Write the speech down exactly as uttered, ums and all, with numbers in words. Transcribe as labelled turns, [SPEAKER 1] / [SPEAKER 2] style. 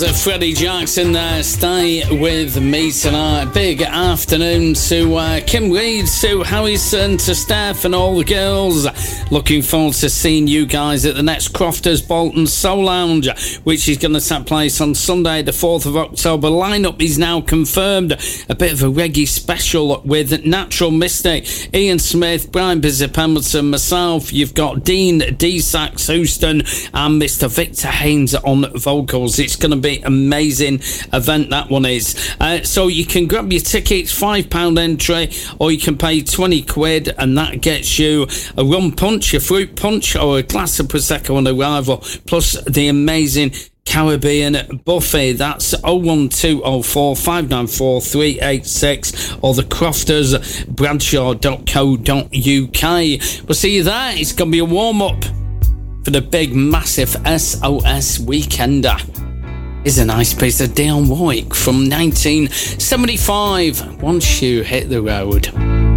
[SPEAKER 1] Freddie Jackson there, stay with me tonight. Big afternoon to uh, Kim Reid, Sue Harrison, to Steph and all the girls. Looking forward to seeing you guys at the next Crofters Bolton Soul Lounge, which is going to take place on Sunday the fourth of October. Lineup is now confirmed. A bit of a reggae special with Natural Mystic, Ian Smith, Brian Busy Pemberton, myself. You've got Dean D-Sax Houston and Mister Victor Haynes on vocals. It's going to be amazing event, that one is. Uh, so you can grab your tickets, five pound entry, or you can pay twenty quid, and that gets you a rum punch, a fruit punch, or a glass of Prosecco on arrival, plus the amazing Caribbean buffet. That's oh one two oh four, five nine four, three eight six, or the crofters bradshaw dot co dot uk. We'll see you there. It's going to be a warm-up for the big, massive S O S Weekender. Is a nice piece of Dionne Warwick from nineteen seventy-five, Once You Hit the Road.